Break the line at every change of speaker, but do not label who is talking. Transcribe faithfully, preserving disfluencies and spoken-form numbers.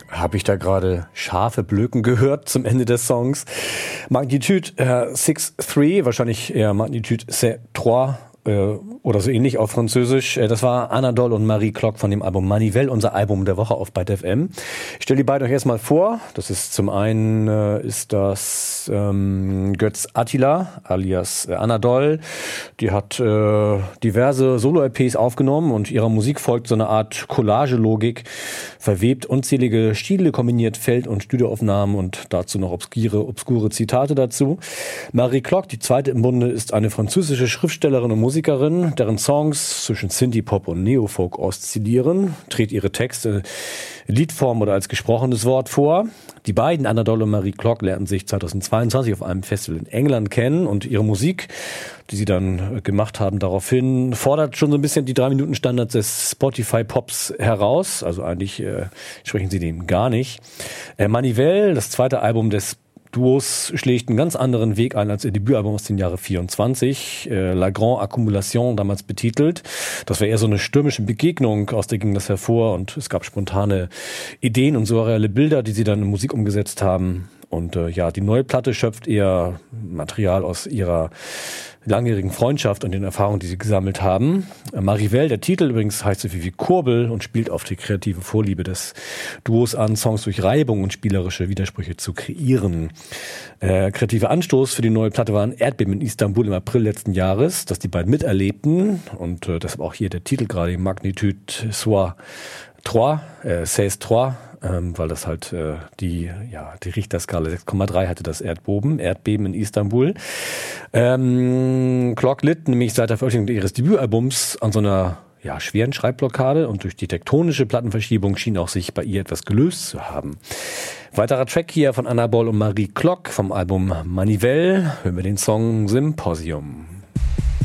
Habe ich da gerade scharfe Blöken gehört zum Ende des Songs? Magnitude äh, six three, wahrscheinlich eher Magnitude sept trois äh, oder so ähnlich auf Französisch. Äh, das war Anadol und Marie Klock von dem Album Manivelle, unser Album der Woche auf Byte F M. Ich stelle die beiden euch erstmal vor. Das ist zum einen äh, ist das ähm, Götz Attila alias äh, Anadol. Die hat äh, diverse Solo-L Ps aufgenommen und ihrer Musik folgt so eine Art Collage-Logik, verwebt unzählige Stile, kombiniert Feld- und Studioaufnahmen und dazu noch obskure, obskure Zitate dazu. Marie Klock, die zweite im Bunde, ist eine französische Schriftstellerin und Musikerin, deren Songs zwischen Synthie-Pop und Neofolk oszillieren, trägt ihre Texte in Liedform oder als gesprochenes Wort vor. Die beiden, Anadol und Marie Klock, lernten sich zweitausendzweiundzwanzig auf einem Festival in England kennen und ihre Musik, die sie dann gemacht haben, daraufhin fordert schon so ein bisschen die drei Minuten Standards des Spotify-Pops heraus. Also eigentlich äh, sprechen sie dem gar nicht. Äh, Manivelle, das zweite Album des Duos, schlägt einen ganz anderen Weg ein als ihr Debütalbum aus dem Jahre vierundzwanzig, äh, La Grande Accumulation damals betitelt. Das war eher so eine stürmische Begegnung, aus der ging das hervor und es gab spontane Ideen und surreale Bilder, die sie dann in Musik umgesetzt haben. Und äh, ja, die neue Platte schöpft eher Material aus ihrer langjährigen Freundschaft und den Erfahrungen, die sie gesammelt haben. Äh, Manivelle, der Titel übrigens, heißt so viel wie Kurbel und spielt auf die kreative Vorliebe des Duos an, Songs durch Reibung und spielerische Widersprüche zu kreieren. Äh, kreativer Anstoß für die neue Platte war ein Erdbeben in Istanbul im April letzten Jahres, das die beiden miterlebten. Und äh, deshalb auch hier der Titel gerade, Magnitude soit trois, äh, seize trois, ähm, weil das halt äh, die, ja, die Richterskala sechs Komma drei hatte, das Erdbeben, Erdbeben in Istanbul. Ähm, Klock litt nämlich seit der Veröffentlichung ihres Debütalbums an so einer ja, schweren Schreibblockade und durch die tektonische Plattenverschiebung schien auch sich bei ihr etwas gelöst zu haben. Weiterer Track hier von Anadol und Marie Klock vom Album Manivelle, hören wir den Song Symposium.